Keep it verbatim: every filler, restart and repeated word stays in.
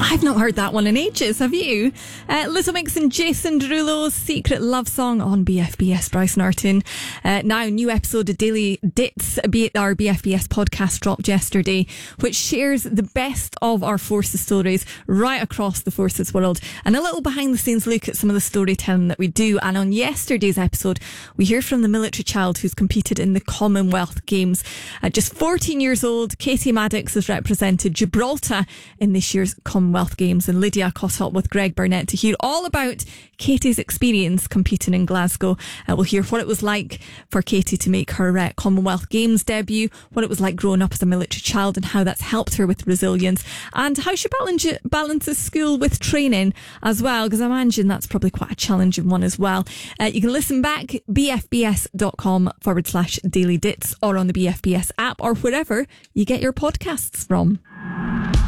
I've not heard that one in ages, have you? Uh, Little Mix and Jason Derulo's Secret Love Song on B F B S. Bryce Norton. Uh, now, a new episode of Daily Dits, our B F B S podcast, dropped yesterday, which shares the best of our Forces stories right across the Forces world, and a little behind the scenes look at some of the storytelling that we do. And on yesterday's episode, we hear from the military child who's competed in the Commonwealth Games. At just fourteen years old, Katie Maddox has represented Gibraltar in this year's Commonwealth Games, and Lydia caught up with Greg Burnett to hear all about Katie's experience competing in Glasgow. Uh, we'll hear what it was like for Katie to make her uh, Commonwealth Games debut, what it was like growing up as a military child and how that's helped her with resilience, and how she balance, balances school with training as well, because I imagine that's probably quite a challenging one as well. Uh, you can listen back bfbs.com forward slash daily dits or on the B F B S app or wherever you get your podcasts from.